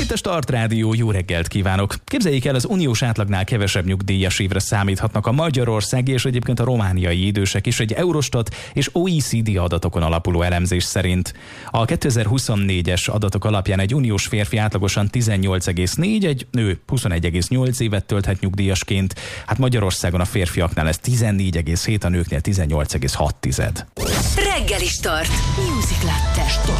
itt a Start Rádió, jó reggelt kívánok! Képzeljék el, az uniós átlagnál kevesebb nyugdíjas évre számíthatnak a magyarországi és egyébként a romániai idősek is egy Eurostat és OECD adatokon alapuló elemzés szerint. A 2024-es adatok alapján egy uniós férfi átlagosan 18,4, egy nő 21,8 évet tölthet nyugdíjasként. Hát Magyarországon a férfiaknál ez 14,7, a nőknél 18,6. Reggeli Start. Music Latte.